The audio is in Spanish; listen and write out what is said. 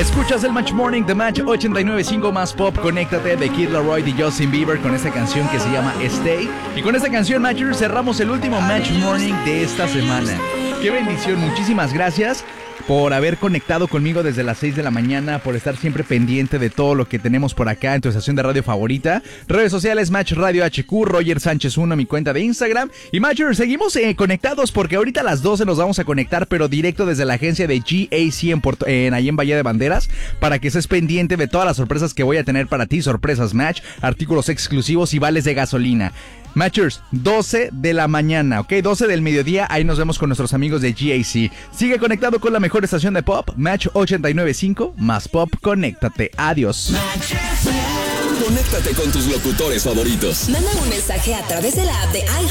Escuchas el Match Morning de Match 89.5 más Pop. Conéctate de Kid Laroi y Justin Bieber con esta canción que se llama Stay. Y con esta canción, Matchers, cerramos el último Match Morning de esta semana. ¡Qué bendición! Muchísimas gracias por haber conectado conmigo desde las 6 de la mañana, por estar siempre pendiente de todo lo que tenemos por acá en tu estación de radio favorita. Redes sociales, Match Radio HQ, Roger Sánchez 1, mi cuenta de Instagram. Y Matchers, seguimos conectados porque ahorita a las 12 nos vamos a conectar, pero directo desde la agencia de GAC ahí en Bahía de Banderas, para que estés pendiente de todas las sorpresas que voy a tener para ti. Sorpresas Match, artículos exclusivos y vales de gasolina. Matchers, 12 de la mañana, ¿ok? 12 del mediodía, ahí nos vemos con nuestros amigos de GAC. Sigue conectado con la mejor estación de pop, Match 89.5, más pop, conéctate. Adiós. Conéctate con tus locutores favoritos. Manda un mensaje a través de la app de iHeart